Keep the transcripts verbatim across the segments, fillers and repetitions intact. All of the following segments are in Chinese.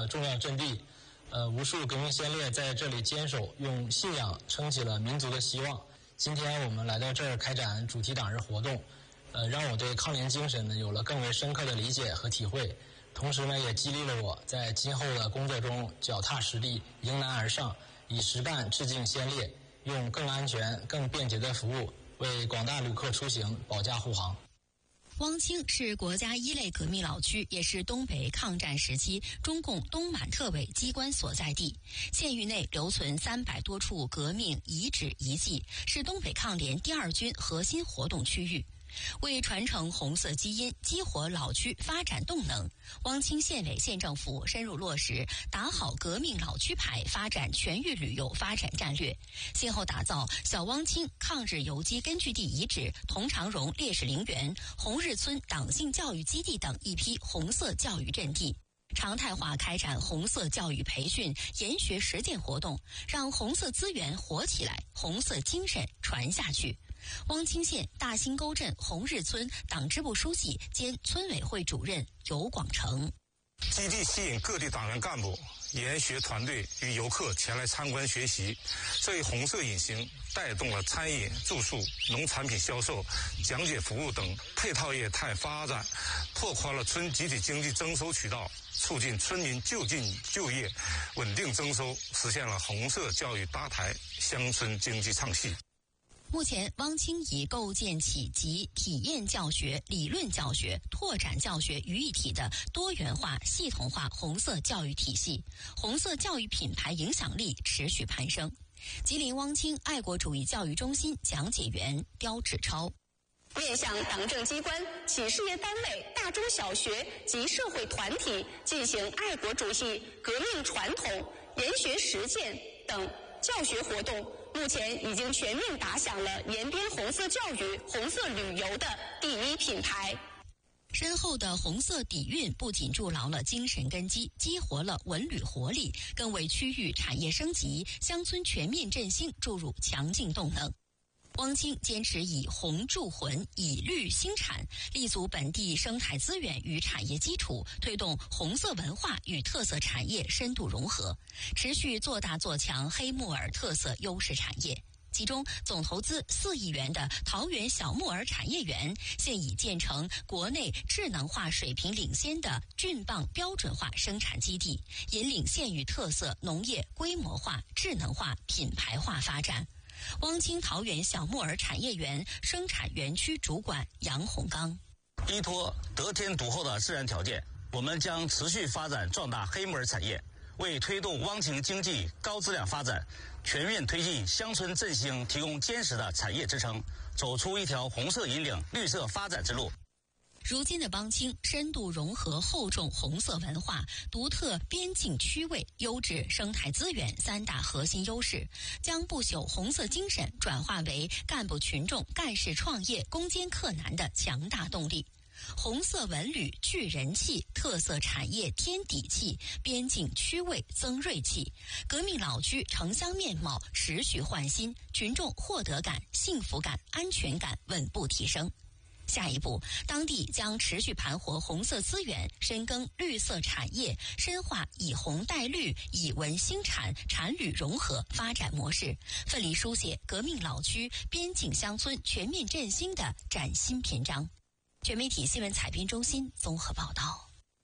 重要阵地。呃，无数革命先烈在这里坚守，用信仰撑起了民族的希望。今天我们来到这儿开展主题党日活动，呃，让我对抗联精神呢有了更为深刻的理解和体会，同时呢也激励了我在今后的工作中脚踏实地，迎难而上，以实干致敬先烈，用更安全、更便捷的服务为广大旅客出行保驾护航。 汪清是国家一类革命老区，也是东北抗战时期中共东满特委机关所在地。县域内留存三百多处革命遗址遗迹，是东北抗联第二军核心活动区域。为传承红色基因，激活老区发展动能，汪清县委县政府深入落实打好革命老区牌发展全域旅游发展战略，先后打造小汪清抗日游击根据地遗址、铜长荣烈士陵园、红日村党性教育基地等一批红色教育阵地，常态化开展红色教育培训、研学实践活动，让红色资源活起来，红色精神传下去。汪清县大兴沟镇红日村党支部书记兼村委会主任尤广成。 基地吸引各地党员干部、研学团队与游客前来参观学习，这一红色隐形带动了餐饮、住宿、农产品销售、讲解服务等配套业态发展，拓宽了村集体经济增收渠道，促进村民就近就业、稳定增收，实现了红色教育搭台、乡村经济唱戏。 目前，汪清已构建起集体验教学、理论教学、拓展教学于一体的多元化、系统化红色教育体系，红色教育品牌影响力持续攀升。吉林汪清爱国主义教育中心讲解员刁志超。 面向党政机关、企事业单位、大中小学及社会团体进行爱国主义、革命传统、研学实践等教学活动，目前已经全面打响了延边红色教育、红色旅游的第一品牌。 深厚的红色底蕴不仅筑牢了精神根基，激活了文旅活力，更为区域产业升级、乡村全面振兴注入强劲动能。汪清坚持以红铸魂，以绿兴产，立足本地生态资源与产业基础，推动红色文化与特色产业深度融合，持续做大做强黑木耳特色优势产业。其中总投资四亿元的桃园小木耳产业园，现已建成国内智能化水平领先的菌棒标准化生产基地，引领县域特色农业规模化、智能化、品牌化发展。汪清桃园小木耳产业园生产园区主管杨洪刚， 依托得天独厚的自然条件，我们将持续发展壮大黑木耳产业，为推动汪清经济高质量发展、全面推进乡村振兴提供坚实的产业支撑，走出一条红色引领绿色发展之路。 如今的汪清深度融合厚重红色文化、独特边境区位、优质生态资源三大核心优势，将不朽红色精神转化为干部群众干事创业攻坚克难的强大动力。红色文旅聚人气，特色产业添底气，边境区位增锐气，革命老区城乡面貌持续焕新，群众获得感、幸福感、安全感稳步提升。下一步，当地将持续盘活红色资源，深耕绿色产业，深化以红带绿、以文兴产、产旅融合发展模式，奋力书写革命老区边境乡村全面振兴的崭新篇章。全媒体新闻采编中心综合报道。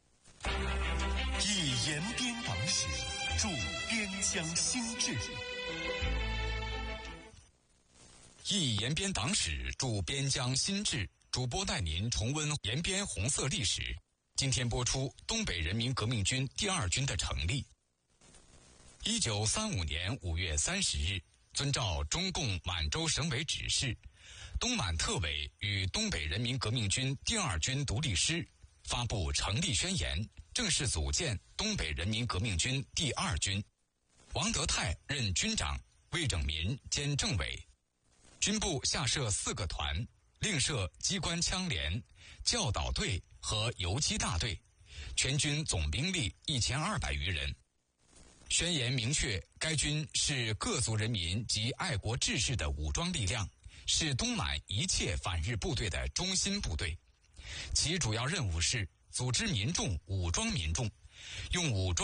以延边党史助边疆兴治， 忆延边党史助边疆新治。主播带您重温延边红色历史。今天播出东北人民革命军第二军的成立。一九三五年五月三十日，遵照中共满洲省委指示，东满特委与东北人民革命军第二军独立师发布成立宣言，正式组建东北人民革命军第二军。王德泰任军长，魏拯民兼政委。军部下设四个团，另设机关枪连、教导队和游击大队，全军总兵力一千二百余人。宣言明确，该军是各族人民及爱国志士的武装力量，是东满一切反日部队的中心部队。其主要任务是组织民众、武装民众，用武装